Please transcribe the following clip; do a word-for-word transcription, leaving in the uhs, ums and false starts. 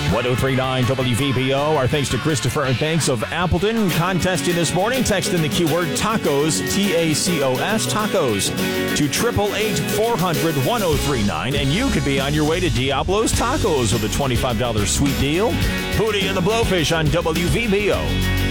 ten thirty-nine W V B O. Our thanks to Christopher and thanks of Appleton. Contesting this morning, text in the keyword tacos, T A C O S, tacos, to eight eight eight, four hundred, ten thirty-nine, and you could be on your way to Diablo's Tacos with a twenty-five dollars sweet deal. Hootie and the Blowfish on W V B O.